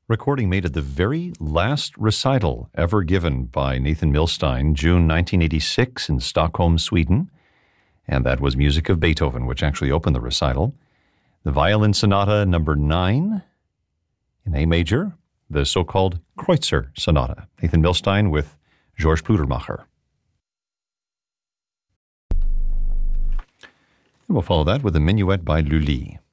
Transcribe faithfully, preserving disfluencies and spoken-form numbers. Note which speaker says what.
Speaker 1: recording made at the very last recital ever given by Nathan Milstein, June nineteen eighty-six in Stockholm, Sweden. And that was music of Beethoven, which actually opened the recital. The Violin Sonata number nine in A major, the so-called Kreutzer Sonata. Nathan Milstein with Georges Pludermacher. And we'll follow that with a minuet by Lully.